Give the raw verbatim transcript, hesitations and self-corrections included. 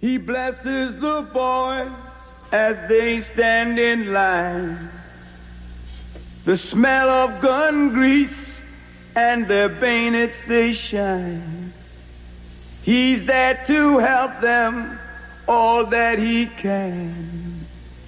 He blesses the boys as they stand in line. The smell of gun grease and their bayonets they shine. He's there to help them all that he can.